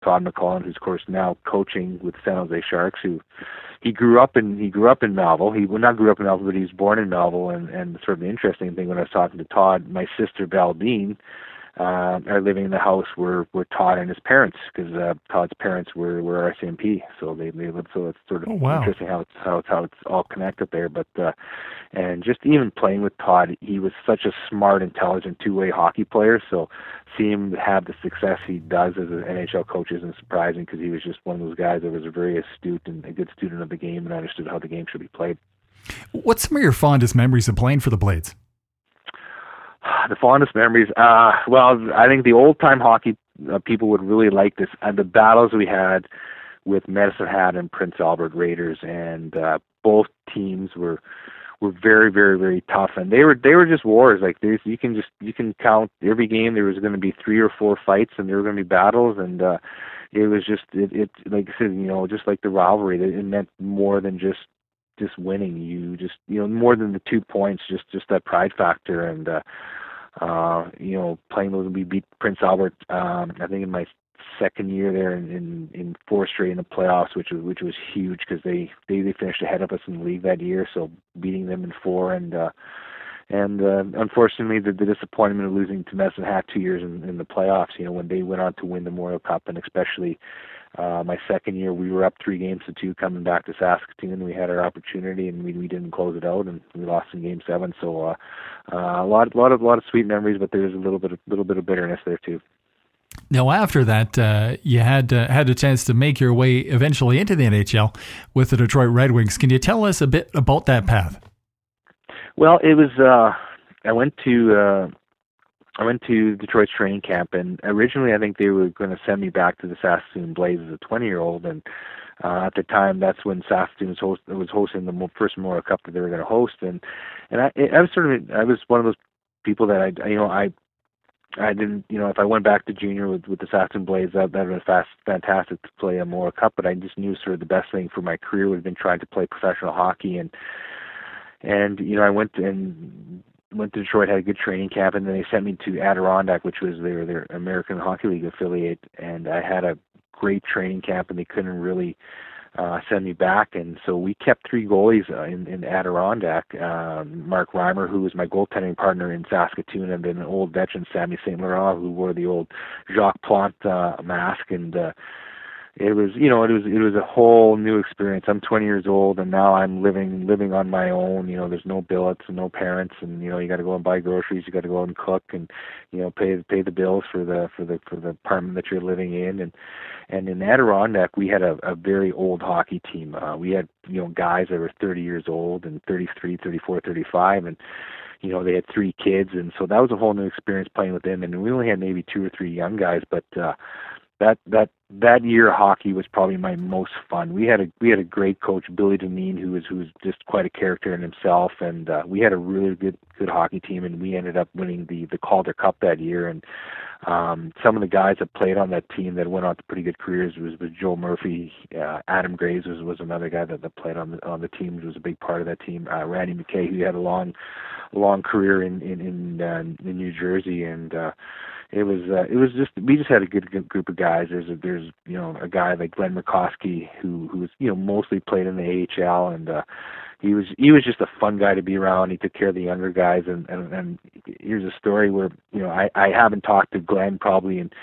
Todd McCullen, who's of course now coaching with San Jose Sharks. Who he grew up in Melville. He not grew up in Melville, but he was born in Melville. And sort of the interesting thing when I was talking to Todd, my sister Valdine are living in the house where Todd and his parents, because Todd's parents were RCMP, so they live. So it's sort of interesting how it's all connected there. But and just even playing with Todd, he was such a smart, intelligent two-way hockey player. So see him have the success he does as an NHL coach isn't surprising, because he was just one of those guys that was very astute and a good student of the game and understood how the game should be played. What's some of your fondest memories of playing for the Blades? The fondest memories, well, I think the old-time hockey people would really like this. The battles we had with Medicine Hat and Prince Albert Raiders, and both teams were very, very, very tough, and they were just wars. Like you can count every game. There was going to be 3 or 4 fights, and there were going to be battles, and it was just it like I said, just like the rivalry. It meant more than just winning. You just more than the 2 points, just that pride factor. And playing those, we beat Prince Albert I think in my second year there in 4 straight in the playoffs, which was huge, because they finished ahead of us in the league that year. So beating them in 4, and unfortunately the disappointment of losing to Medicine Hat 2 years in the playoffs, when they went on to win the Memorial Cup. And especially my second year, we were up 3-2 coming back to Saskatoon. We had our opportunity, and we didn't close it out, and we lost in Game 7. So a lot of sweet memories, but there's a little bit of bitterness there too. Now, after that, you had a chance to make your way eventually into the NHL with the Detroit Red Wings. Can you tell us a bit about that path? Well, it was I went to Detroit's training camp, and originally I think they were going to send me back to the Saskatoon Blades as a 20-year-old, and at the time that's when Saskatoon was hosting the first Memorial Cup that they were going to host, and I was one of those people that I didn't, if I went back to junior with the Saskatoon Blades, that would have been fantastic to play a Memorial Cup, but I just knew sort of the best thing for my career would have been trying to play professional hockey, and I went to Detroit, had a good training camp, and then they sent me to Adirondack, which was their American Hockey League affiliate, and I had a great training camp, and they couldn't really send me back, and so we kept 3 goalies in Adirondack. Mark Reimer, who was my goaltending partner in Saskatoon, and then an old veteran, Sammy St. Laurent, who wore the old Jacques Plante mask, and it was a whole new experience. I'm 20 years old, and now I'm living on my own. There's no billets and no parents, and you got to go and buy groceries. You got to go out and cook, and pay the bills for the apartment that you're living in. And in Adirondack, we had a very old hockey team. We had guys that were 30 years old and 33, 34, 35, and they had 3 kids, and so that was a whole new experience playing with them. And we only had maybe 2 or 3 young guys, but that year hockey was probably my most fun. We had a great coach, Billy Deneen, who was just quite a character in himself, and we had a really good hockey team, and we ended up winning the Calder Cup that year. And some of the guys that played on that team that went on to pretty good careers was Joe Murphy. Adam Graves was another guy that played on the team, who was a big part of that team. Randy McKay, who had a long career in New Jersey, and it was just, we just had a good group of guys. There's a guy like Glenn Murkowski who was mostly played in the AHL, and he was just a fun guy to be around. He took care of the younger guys, and here's a story where I haven't talked to Glenn probably in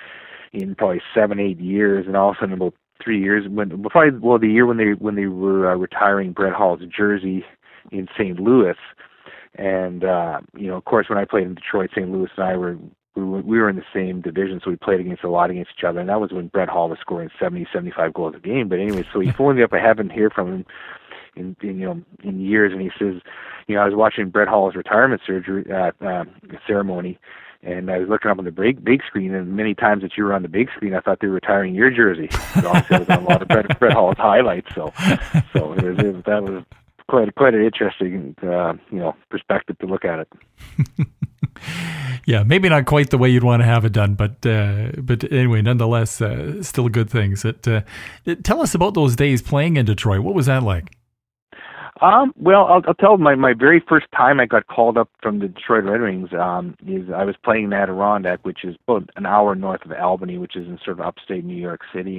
7-8 years, and all of a sudden about 3 years the year when they were retiring Brett Hall's jersey in St. Louis, and of course when I played in Detroit, St. Louis and I we were in the same division, so we played a lot against each other, and that was when Brett Hall was scoring 70, 75 goals a game. But anyway, so he phoned me up. I haven't heard from him in years, and he says, I was watching Brett Hall's retirement ceremony, and I was looking up on the big screen, and many times that you were on the big screen, I thought they were retiring your jersey. Obviously, I was on a lot of Brett Hall's highlights, so that was quite an interesting perspective to look at it. Yeah, maybe not quite the way you'd want to have it done, but anyway, nonetheless, still good things. Tell us about those days playing in Detroit. What was that like? Well, I'll tell my very first time I got called up from the Detroit Red Wings is I was playing in Adirondack, which is about an hour north of Albany, which is in sort of upstate New York City.